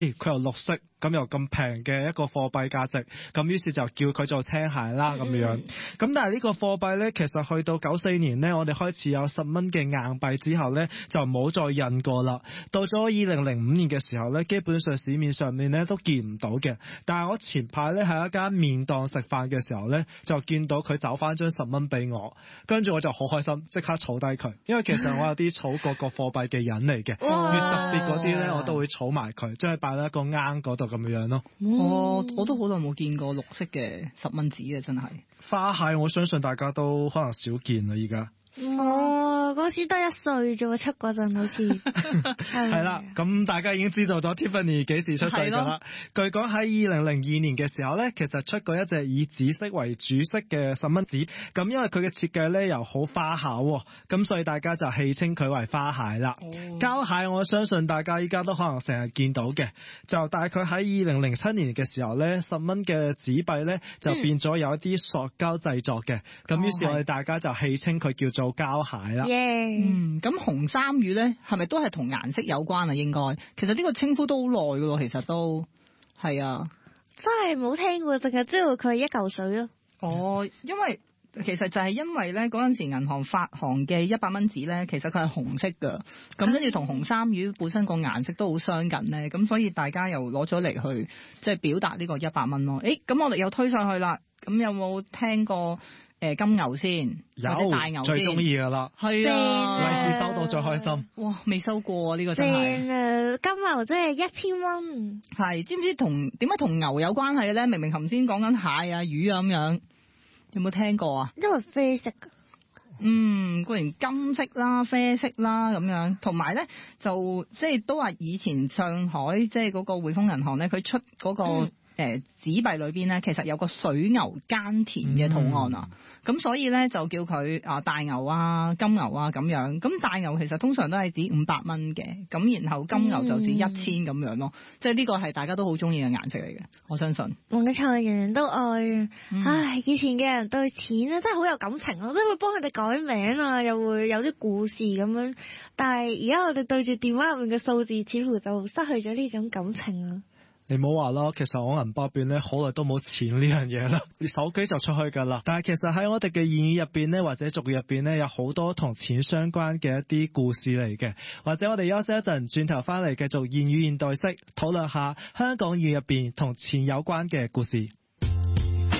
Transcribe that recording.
佢又綠色，咁又咁平嘅一個貨幣價值，咁於是就叫佢做青蟹啦咁樣。咁但係呢個貨幣呢，其實去到94年呢，我哋開始有10蚊嘅硬幣之後呢，就冇再印過啦。到咗2005年嘅時候呢，基本上市面上面呢都見唔到嘅。但係我前排呢喺一間麵檔食飯嘅時候呢，就見到佢找翻張10蚊俾我，跟住我就好開心，即刻儲低佢。因為其實我有啲儲過個貨幣嘅人嚟嘅，越特別嗰啲呢，我都會儲埋佢，將佢擺喺一個罌嗰度咁樣咯。 我都好耐冇見過綠色嘅10蚊紙嘅，真係。 花蟹我相信大家都可能少見啦，依家。 嗰時得1歲啫喎，出嗰陣好似係啦，咁大家已經知道咗 Tiffany 幾時出世㗎啦。據講喺2002年嘅時候呢，其實出過一隻以紫色為主色嘅10蚊紙，咁因為佢嘅設計呢又好花巧喎，咁所以大家就戲稱佢為花蟹啦。膠蟹我相信大家依家都可能成日見到嘅，就大概喺2007年嘅時候呢，10蚊嘅紙幣呢就變咗有一啲塑膠製作嘅，咁於是我哋大家就戲稱佢叫做膠蟹啦。 咁紅衫魚咧，係咪都係同顏色有關啊？應該，其實呢個稱呼都好耐噶咯，其實都係啊， 真係冇聽過，淨係知道佢係一嚿水咯。 因為其實就係因為咧嗰陣時銀行發行嘅100蚊紙咧，其實佢係紅色噶，咁跟住同紅衫魚本身個顏色都好相近咧，咁所以大家又攞咗嚟去即係表達呢個100蚊咯。咁我哋又推上去啦，咁有冇聽過？金牛先，或者大牛先， 最中意噶啦， 係啊， 利是收到最開心。 哇，未收過呢個真係。 金牛真係1000蚊。 係，知唔知點解同牛有關係嘅咧？明明頭先講緊蟹啊、魚啊咁樣，有冇聽過啊？ 因為啡色。 固然金色啦、啡色啦咁樣，同埋咧就即係都話以前上海即係嗰個匯豐銀行咧，佢出嗰個。紙幣裏邊咧，其實有個水牛耕田嘅圖案啊，咁所以咧就叫佢大牛啊、金牛啊咁樣。咁大牛其實通常都係指500蚊嘅，咁然後金牛就指1000咁樣咯。即係呢個係大家都好中意嘅顏色嚟嘅，我相信。 冇錯，人人都愛。唉，以前嘅人對錢咧真係好有感情咯，即係會幫佢哋改名啊，又會有啲故事咁樣。但係而家我哋對住電話入面嘅數字，似乎就失去咗呢種感情啦。 你唔好話咯，其實我銀包入邊咧好耐都冇錢呢樣嘢啦，你手機就出去噶啦。但係其實喺我哋嘅諺語入邊咧，或者俗語入邊咧，有好多同錢相關嘅一啲故事嚟嘅。或者我哋休息一陣，轉頭翻嚟繼續諺語現代式討論下香港語入邊同錢有關嘅故事。